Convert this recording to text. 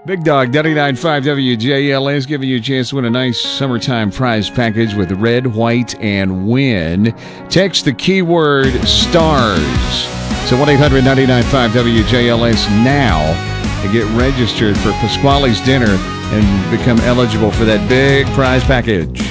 Big Dog 99.5 WJLA is giving you a chance to win a nice summertime prize package with Red, White, and Win. Text the keyword STARS to 1-800-99.5 WJLS now and get registered for Pasquale's dinner and become eligible for that big prize package.